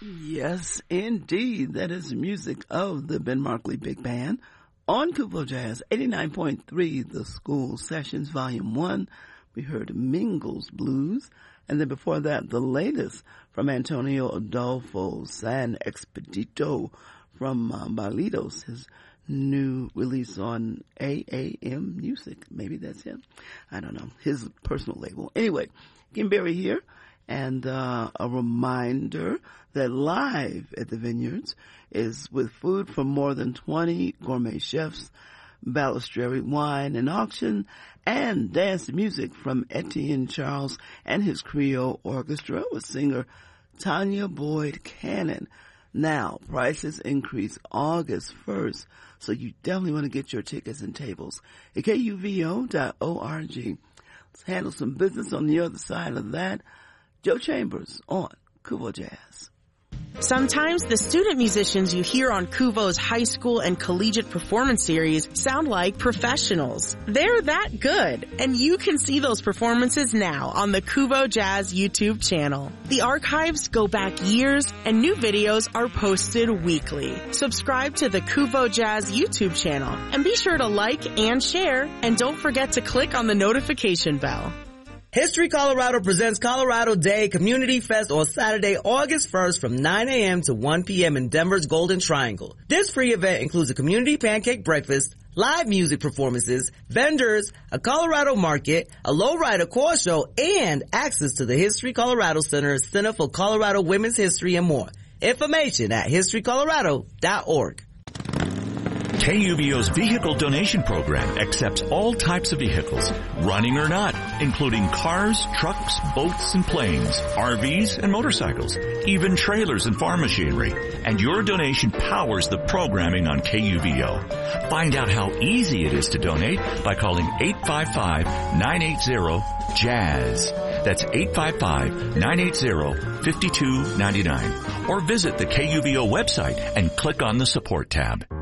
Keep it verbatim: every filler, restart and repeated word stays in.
Yes, indeed. That is the music of the Ben Markley Big Band on Kuvo Jazz, eighty-nine point three, The School Sessions, Volume one. We heard Mingles Blues. And then before that, the latest from Antonio Adolfo, San Expedito from uh, Balitos, his new release on A A M Music. Maybe that's him. I don't know. His personal label. Anyway, Kim Berry here. And uh, a reminder that Live at the Vineyards is with food from more than twenty gourmet chefs, Balistreri wine and auction, and dance music from Etienne Charles and his Creole Orchestra with singer Tanya Boyd Cannon. Now, prices increase August first, so you definitely want to get your tickets and tables at K U V O dot org. Let's handle some business on the other side of that. Joe Chambers on Kuvo Jazz. Sometimes the student musicians you hear on Kuvo's high school and collegiate performance series sound like professionals. They're that good, and you can see those performances now on the Kuvo Jazz YouTube channel. The archives go back years, and new videos are posted weekly. Subscribe to the Kuvo Jazz YouTube channel, and be sure to like and share, and don't forget to click on the notification bell. History Colorado presents Colorado Day Community Fest on Saturday, August first from nine a.m. to one p.m. in Denver's Golden Triangle. This free event includes a community pancake breakfast, live music performances, vendors, a Colorado market, a lowrider car show, and access to the History Colorado Center, Center for Colorado Women's History, and more. Information at history colorado dot org. K U V O's vehicle donation program accepts all types of vehicles, running or not, including cars, trucks, boats, and planes, R Vs, and motorcycles, even trailers and farm machinery. And your donation powers the programming on K U V O. Find out how easy it is to donate by calling eight five five, nine eight zero, JAZZ. That's eight five five, nine eight zero, five two nine nine. Or visit the K U V O website and click on the support tab.